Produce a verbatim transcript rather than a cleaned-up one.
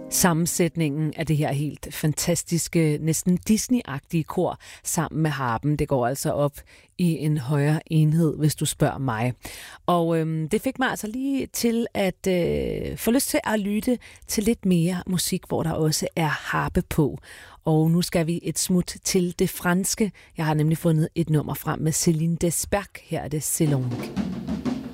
Sammensætningen af det her helt fantastiske, næsten Disney-agtige kor sammen med harpen, det går altså op i en højere enhed, hvis du spørger mig. Og øhm, det fik mig altså lige til at øh, få lyst til at lytte til lidt mere musik, hvor der også er harpe på. Og nu skal vi et smut til det franske. Jeg har nemlig fundet et nummer frem med Céline Desperc. Her er det Célongue.